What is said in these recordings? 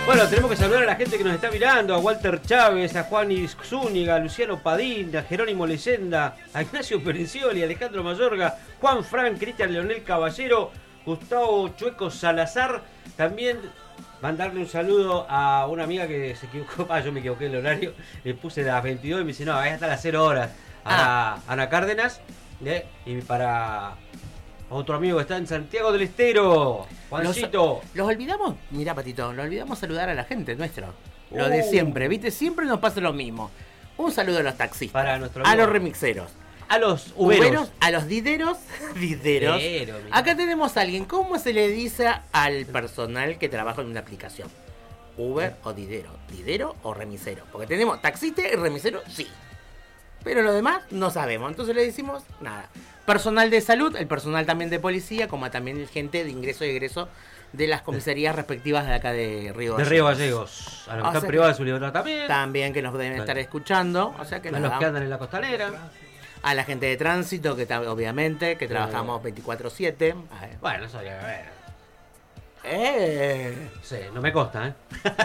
Bueno, tenemos que saludar a la gente que nos está mirando, a Walter Chávez, a Juan Zúñiga, a Luciano Padín, a Jerónimo Leyenda, a Ignacio Perencioli, a Alejandro Mayorga, Juan Frank, Cristian Leonel Caballero, Gustavo Chueco Salazar. También mandarle un saludo a una amiga que se equivocó, yo me equivoqué en el horario, le puse las 22 y me dice, no, es hasta las 0 horas. A Ana Cárdenas, y para otro amigo que está en Santiago del Estero, Juancito. Los olvidamos, mirá Patito, los olvidamos saludar a la gente nuestro. Lo de siempre, ¿viste? Siempre nos pasa lo mismo. Un saludo a los taxistas, a los remixeros, a los uberos, a los dideros. Acá tenemos a alguien. ¿Cómo se le dice al personal que trabaja en una aplicación? ¿Uber o didero? ¿Didero o remisero? Porque tenemos taxista y remisero, sí. Pero lo demás no sabemos. Entonces le decimos nada. Personal de salud, el personal también de policía, como también gente de ingreso y egreso de las comisarías respectivas de acá de Río Gallegos. De Río Gallegos. A los que están privados de su libertad también. También que nos deben estar escuchando. O sea que a los que andan en la costanera. A la gente de tránsito, que obviamente, que trabajamos 24/7. Bueno, eso habría que ver. Sí, no me consta,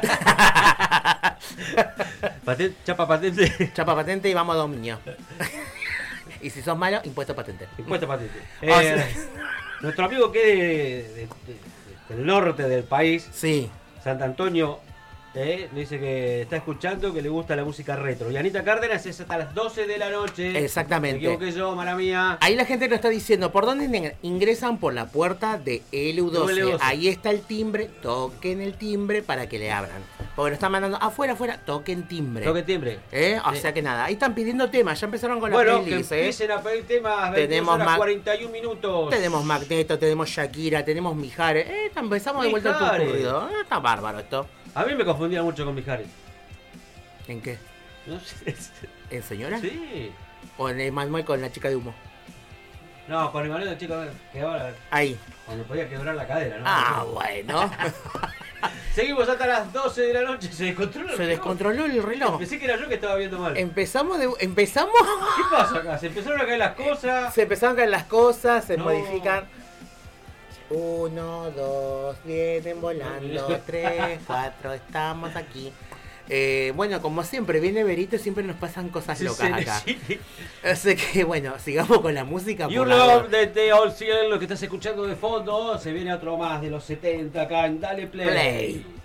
Chapa patente. Chapa patente y vamos a dominio. Y si sos malo, impuesto patente. Impuesto patente. Nuestro amigo que es del norte del país, sí, Sant Antonio, dice que está escuchando, que le gusta la música retro. Y Anita Cárdenas es hasta las 12 de la noche. Exactamente. Me equivoqué yo, mala mía. Ahí la gente nos está diciendo, ¿por dónde ingresan? Por la puerta de LU12. Ahí está el timbre, toquen el timbre para que le abran. Porque nos están mandando, afuera, toquen timbre. Toquen timbre. O sea que nada, ahí están pidiendo temas, ya empezaron con la playlist. Bueno, que empiecen a pedir temas, tenemos 41 minutos. Tenemos Magneto, tenemos Shakira, tenemos Mijares. Empezamos de vuelta al ocurrido. Está bárbaro esto. A mí me confundía mucho con Mijares. ¿En qué? No sé. ¿En señora? Sí. ¿O en Emanuel con la chica de humo? No, con Emanuel, el chico que ahora. Ahí. Cuando podía quebrar la cadera, ¿no? Bueno. Seguimos hasta las 12 de la noche. Se descontroló el reloj. Pensé que era yo que estaba viendo mal. ¿Empezamos? ¿Qué pasa acá? Se empezaron a caer las cosas. Se modifican. 1, 2, vienen volando, 3, 4, estamos aquí. Bueno, como siempre, viene Berito, siempre nos pasan cosas locas acá. Sí. Así que bueno, sigamos con la música. You Love de All Cielo, lo que estás escuchando de fondo, se viene otro más de los 70 acá en Dale Play.